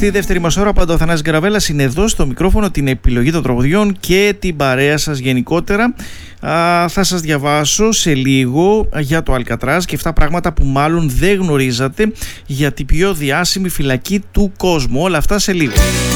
Στη δεύτερη μας ώρα, πάντα ο Θανάσης Γκαραβέλας είναι εδώ στο μικρόφωνο, την επιλογή των τραγουδιών και την παρέα σας γενικότερα. Θα σας διαβάσω σε λίγο για το Αλκατράζ και 7 πράγματα που μάλλον δεν γνωρίζατε για την πιο διάσημη φυλακή του κόσμου. Όλα αυτά σε λίγο.